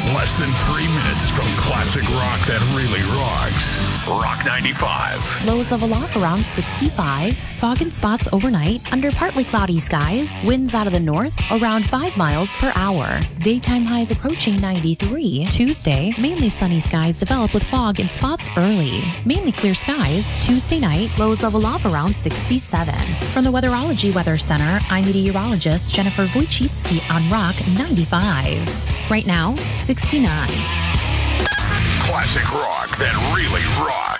Less than 3 minutes from classic rock that really rocks. Rock 95. Lows level off around 65. Fog and spots overnight under partly cloudy skies. Winds out of the north around 5 miles per hour. Daytime highs approaching 93. Tuesday, mainly sunny skies develop with fog and spots early. Mainly clear skies. Tuesday night, lows level off around 67. From the Weatherology Weather Center, I'm meteorologist Jennifer Wojcicki on Rock 95. Right now, 69. Classic rock that really rocks.